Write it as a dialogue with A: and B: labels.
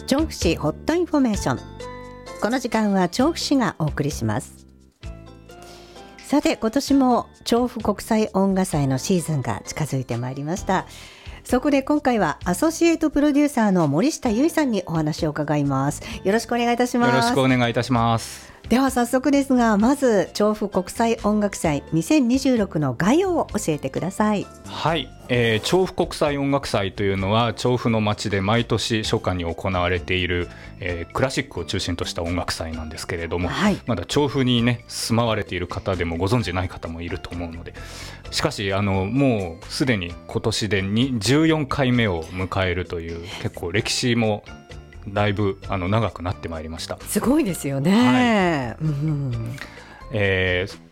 A: 調布市ホットインフォメーション。この時間は調布市がお送りします。さて、今年も調布国際音楽祭のシーズンが近づいてまいりました。そこで今回はアソシエイトプロデューサーの森下由衣さんにお話を伺います。よろしくお願いいたします。
B: よろしくお願いいたします。
A: では早速ですが、まず調布国際音楽祭2026の概要を教えてください。
B: はい、調布国際音楽祭というのは調布の街で毎年初夏に行われている、クラシックを中心とした音楽祭なんですけれども、はい、まだ調布にね住まわれている方でもご存じない方もいると思うので、しかしもうすでに今年で14回目を迎えるという結構歴史もだいぶ長くなってまいりました。
A: すごいですよね、はい。